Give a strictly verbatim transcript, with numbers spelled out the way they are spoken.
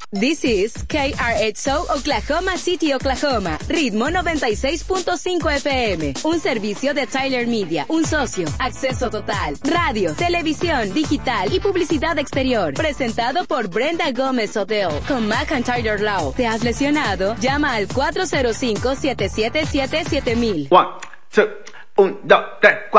This is K R X O Oklahoma City, Oklahoma. Ritmo noventa y seis punto cinco F M. Un servicio de Tyler Media. Un socio. Acceso total. Radio, televisión, digital y publicidad exterior. Presentado por Brenda Gómez Hotel. Con McIntyre Law. ¿Te has lesionado? Llama al cuatro cero cinco, siete siete siete, siete mil. One, two, un, dos, tres, cuatro.